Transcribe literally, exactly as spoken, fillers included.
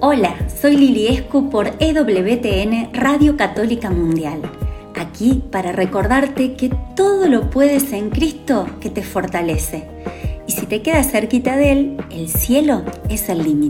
Hola, soy Lili Escu por E W T N Radio Católica Mundial. Aquí para recordarte que todo lo puedes en Cristo que te fortalece. Y si te quedas cerquita de Él, el cielo es el límite.